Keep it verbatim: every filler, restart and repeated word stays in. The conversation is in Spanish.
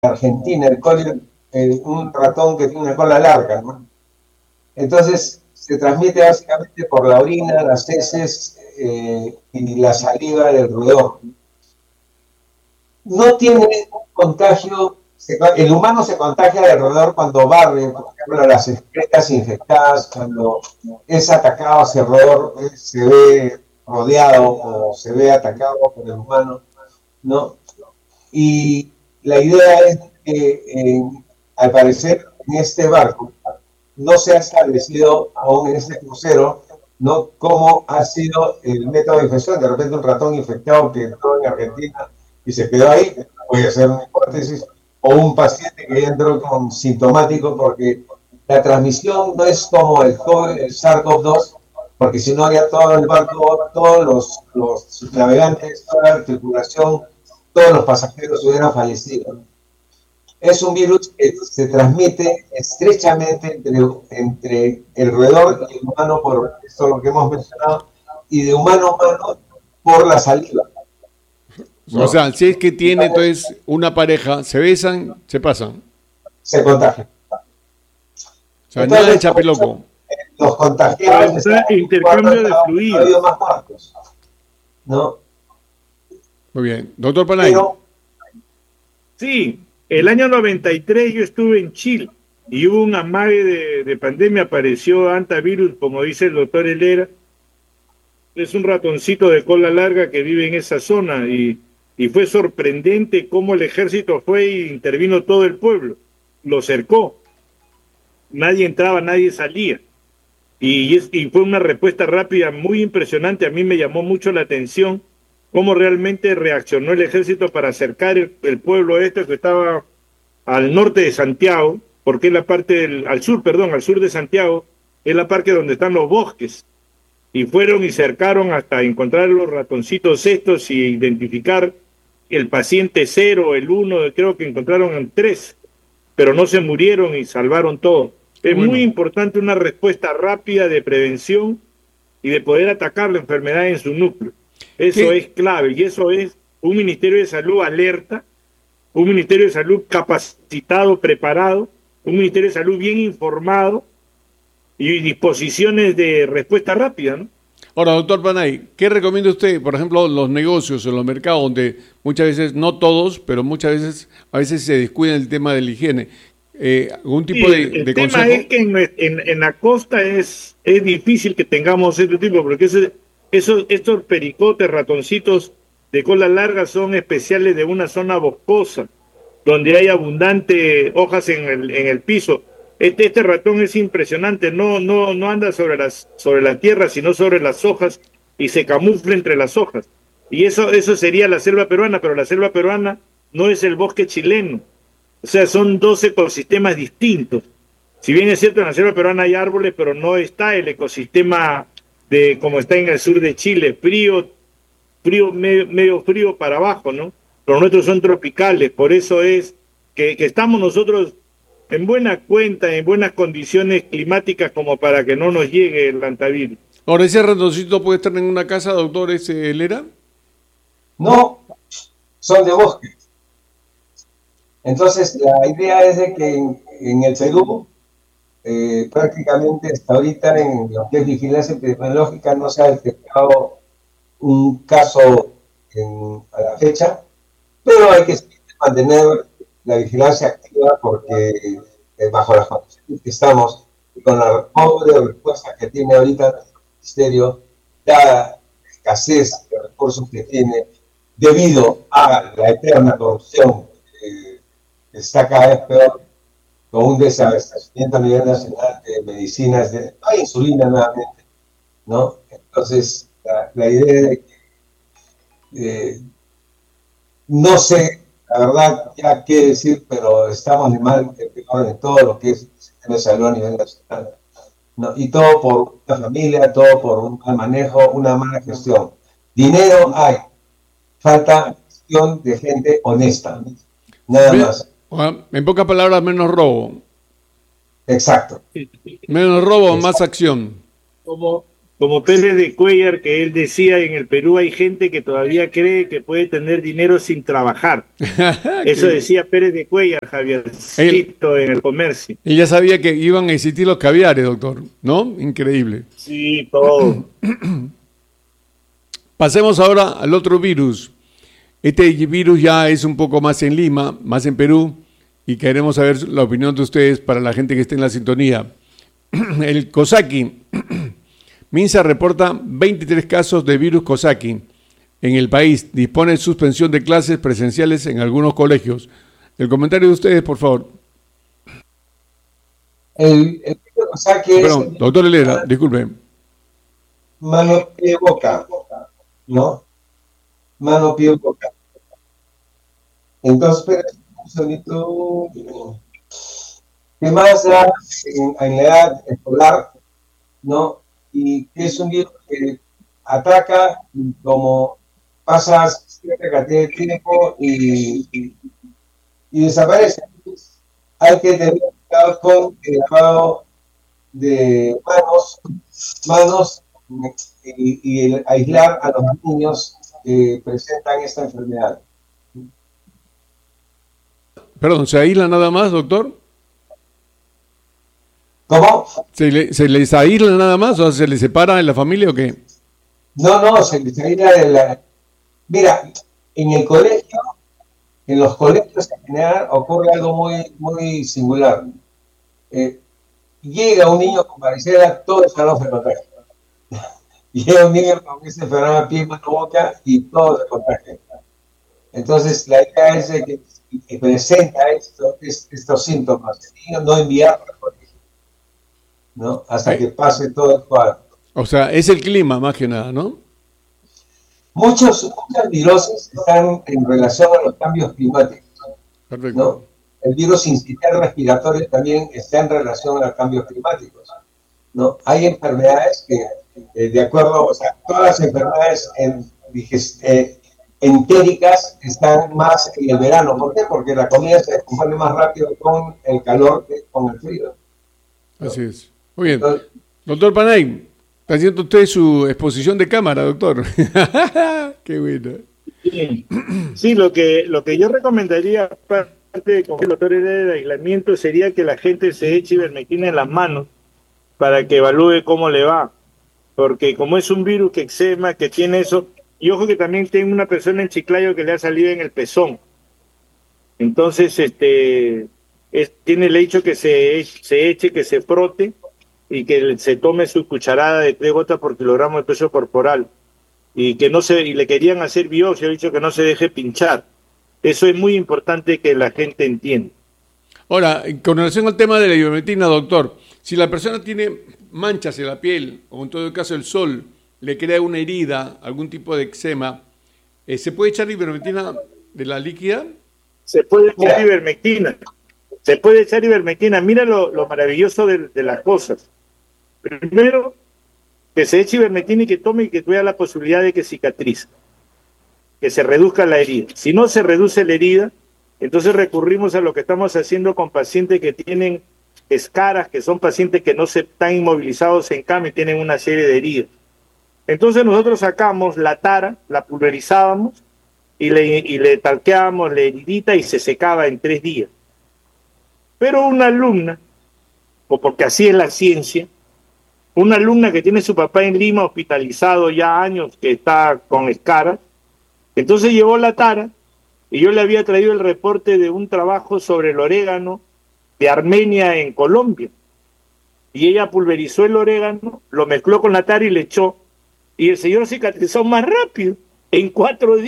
Argentina, el cólera, eh, un ratón que tiene una cola larga, ¿no? Entonces, se transmite básicamente por la orina, las heces eh, y la saliva del roedor. No tiene un contagio, se, el humano se contagia del roedor cuando barre, por ejemplo, las excretas infectadas, cuando es atacado ese roedor, eh, se ve rodeado o se ve atacado por el humano, ¿no? Y la idea es que, eh, al parecer, en este barco no se ha establecido aún en este crucero, ¿no?, cómo ha sido el método de infección. De repente un ratón infectado que entró en Argentina y se quedó ahí, puede ser una hipótesis, o un paciente que entró con sintomático, porque la transmisión no es como el, el SARS-CoV dos, porque si no ya todo el barco, todos los, los navegantes, toda la tripulación, todos los pasajeros hubieran fallecido. Es un virus que se transmite estrechamente entre, entre el roedor y el humano, por esto lo que hemos mencionado, y de humano a humano por la saliva. ¿No? O sea, si es que tiene entonces una pareja, se besan, se pasan. Se contagian. O sea, entonces, nada de chapeloco. Los contagiados. O sea, intercambio de fluidos. Ha habido más muertos, ¿no? Muy bien. Doctor Panay. Pero, sí. El año noventa y tres yo estuve en Chile y hubo un amague de, de pandemia, apareció antivirus, como dice el doctor Helera. Es un ratoncito de cola larga que vive en esa zona y, y fue sorprendente cómo el ejército fue e intervino todo el pueblo, lo cercó. Nadie entraba, nadie salía. Y, es, y fue una respuesta rápida muy impresionante. A mí me llamó mucho la atención cómo realmente reaccionó el ejército para acercar el, el pueblo este que estaba al norte de Santiago, porque es la parte del, al sur, perdón, al sur de Santiago, es la parte donde están los bosques, y fueron y cercaron hasta encontrar los ratoncitos estos y identificar el paciente cero, el uno, creo que encontraron tres, pero no se murieron y salvaron todo. Es bueno. Muy importante una respuesta rápida de prevención y de poder atacar la enfermedad en su núcleo. Eso ¿Qué? Es clave, y eso es un Ministerio de Salud alerta, un Ministerio de Salud capacitado, preparado, un Ministerio de Salud bien informado y disposiciones de respuesta rápida, ¿no? Ahora, doctor Panay, ¿qué recomienda usted, por ejemplo, los negocios o los mercados, donde muchas veces, no todos, pero muchas veces, a veces se descuida el tema de la higiene? Eh, ¿Algún tipo sí, de, el de tema consejo? Es que en, en, en la costa es, es difícil que tengamos este tipo, porque ese... Esos, estos pericotes, ratoncitos de cola larga son especiales de una zona boscosa, donde hay abundante hojas en el, en el piso. Este, este ratón es impresionante, no, no, no anda sobre las, sobre la tierra, sino sobre las hojas y se camufla entre las hojas. Y eso, eso sería la selva peruana, pero la selva peruana no es el bosque chileno. O sea, son dos ecosistemas distintos. Si bien es cierto, en la selva peruana hay árboles, pero no está el ecosistema de como está en el sur de Chile, frío, frío medio, medio frío para abajo, ¿no? Los nuestros son tropicales, por eso es que, que estamos nosotros en buena cuenta, en buenas condiciones climáticas como para que no nos llegue el hantavirus. Ahora, ¿ese ratoncito puede estar en una casa, doctor ese Helera? No, son de bosque. Entonces, la idea es de que en, en el Perú, Eh, prácticamente hasta ahorita en lo que es vigilancia epidemiológica no se ha detectado un caso en, a la fecha, pero hay que mantener la vigilancia activa porque eh, bajo las condiciones que estamos y con la pobre respuesta que tiene ahorita el Ministerio, la escasez de recursos que tiene debido a la eterna corrupción eh, que está cada vez peor, con un desabastecimiento a nivel nacional de medicinas, de, no hay insulina nuevamente, ¿no? Entonces, la, la idea de que, eh, no sé, la verdad, ya qué decir, pero estamos de mal en todo lo que es el sistema de salud a nivel nacional, ¿no? Y todo por una familia, todo por un mal manejo, una mala gestión. Dinero hay, falta gestión de gente honesta, nada Bien. más. En pocas palabras, menos robo. Exacto. Menos robo, más acción. Como, como Pérez de Cuéllar, que él decía, en el Perú hay gente que todavía cree que puede tener dinero sin trabajar. Eso decía Pérez de Cuéllar, Javiercito, en El Comercio. Y ya sabía que iban a existir los caviares, doctor, ¿no? Increíble. Sí, todo. Pasemos ahora al otro virus. Este virus ya es un poco más en Lima, más en Perú, y queremos saber la opinión de ustedes para la gente que esté en la sintonía. El Coxsackie. Minsa reporta veintitrés casos de virus Coxsackie en el país. Dispone de suspensión de clases presenciales en algunos colegios. El comentario de ustedes, por favor. El, el virus Coxsackie es... Perdón, doctor Helera, disculpe. Mano, pie, boca, ¿no? Mano, pie, boca. Entonces, pero un solito... ¿Qué más da en, en la edad escolar, ¿no? Y es un virus que ataca como pasas cierta cantidad de tiempo y, y, y desaparece. Hay que tener cuidado con el lavado de manos, manos y, y el aislar a los niños que presentan esta enfermedad. Perdón, ¿se aísla nada más, doctor? ¿Cómo? ¿Se, le, ¿Se les aísla nada más? ¿O se les separa en la familia o qué? No, no, se les aísla de la... Mira, en el colegio, en los colegios en general ocurre algo muy, muy singular. Eh, llega un niño con varicela, todo el salón se contagia. Llega un niño con ese enfermedad pie, mano, boca y todo se contagia. Entonces, la idea es que, que presenta esto, estos síntomas, y no enviarlo al colegio, ¿no? Hasta que pase todo el cuadro. O sea, es el clima más que nada, ¿no? Muchos, muchas virosis están en relación a los cambios climáticos. Perfecto. ¿No? El virus incisional respiratorio también está en relación a los cambios climáticos, ¿no? Hay enfermedades que, eh, de acuerdo, o sea, todas las enfermedades en, eh, entéricas están más en el verano. ¿Por qué? Porque la comida se descompone más rápido con el calor que con el frío, ¿no? Así es. Muy bien. Entonces, doctor Panay, está haciendo usted su exposición de cámara, doctor. Qué bueno. Sí, sí, lo que lo que yo recomendaría, aparte de como el doctor era de aislamiento, sería que la gente se eche ivermectina en las manos para que evalúe cómo le va. Porque como es un virus que eczema, que tiene eso, y ojo que también tengo una persona en Chiclayo que le ha salido en el pezón. Entonces, este, es, tiene el hecho que se, se eche, que se frote y que se tome su cucharada de tres gotas por kilogramo de peso corporal. Y que no se, y le querían hacer biopsia, he dicho que no se deje pinchar. Eso es muy importante que la gente entienda. Ahora, con relación al tema de la ivermectina, doctor, si la persona tiene manchas en la piel, o en todo caso el sol, le crea una herida, algún tipo de eczema, eh, ¿se puede echar ivermectina de la líquida? Se puede echar ivermectina. Se puede echar ivermectina. Mira lo, lo maravilloso de, de las cosas. Primero, que se eche ivermectina y que tome y que tuviera la posibilidad de que cicatrice, que se reduzca la herida. Si no se reduce la herida, entonces recurrimos a lo que estamos haciendo con pacientes que tienen escaras, que son pacientes que no se están inmovilizados en cama y tienen una serie de heridas. Entonces nosotros sacamos la tara, la pulverizábamos y le, y le talqueábamos la heridita y se secaba en tres días. Pero una alumna, o porque así es la ciencia, una alumna que tiene su papá en Lima hospitalizado ya años, que está con escaras, entonces llevó la tara y yo le había traído el reporte de un trabajo sobre el orégano de Armenia en Colombia. Y ella pulverizó el orégano, lo mezcló con la tara y le echó. Y el señor cicatrizó más rápido, en cuatro días.